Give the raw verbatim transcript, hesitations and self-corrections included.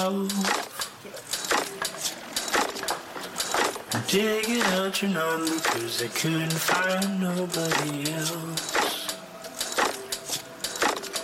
Digging out your number cause I couldn't find nobody else.